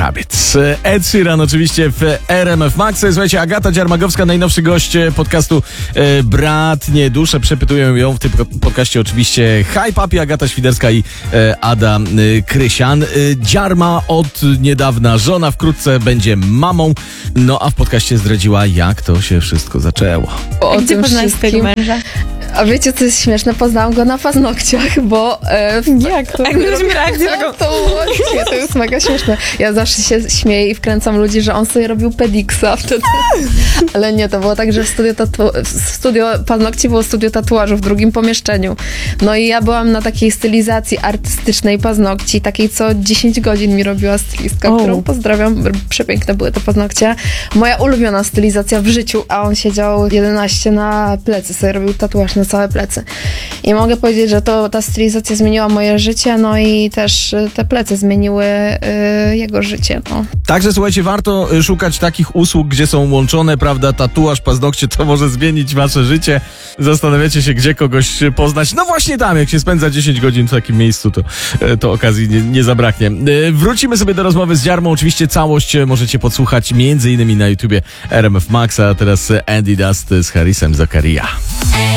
Habits. Ed Sheeran oczywiście w RMF Max. Słuchajcie, Agata Dziarmagowska, najnowszy gość podcastu Brat nie duszę. Przepytują ją w tym podcaście oczywiście Hi Papi, Agata Świderska i Ada Krysian. Dziarma od niedawna żona, wkrótce będzie mamą. No a w podcaście zdradziła, jak to się wszystko zaczęło. A gdzie poznałeś swojego męża? A wiecie, co jest śmieszne? Poznałam go na paznokciach, bo... Jak to? Jak mieliśmy reakcję taką... To jest mega śmieszne. Ja zawsze się śmieję i wkręcam ludzi, że on sobie robił pediksa wtedy. Ale nie, to było tak, że w studio paznokci było studio tatuażu w drugim pomieszczeniu. No i ja byłam na takiej stylizacji artystycznej paznokci, takiej, co 10 godzin mi robiła stylistka, którą pozdrawiam. Przepiękne były te paznokcie. Moja ulubiona stylizacja w życiu, a on siedział 11 na plecy, sobie robił tatuaż na całe plecy. I mogę powiedzieć, że ta stylizacja zmieniła moje życie, no i też te plecy zmieniły jego życie. No. Także słuchajcie, warto szukać takich usług, gdzie są łączone, prawda, tatuaż, paznokcie, to może zmienić wasze życie. Zastanawiacie się, gdzie kogoś poznać. No właśnie tam, jak się spędza 10 godzin w takim miejscu, to okazji nie zabraknie. Wrócimy sobie do rozmowy z Dziarmą. Oczywiście całość możecie podsłuchać między innymi na YouTubie RMF Max, a teraz Andy Dust z Harrisem Zakaria.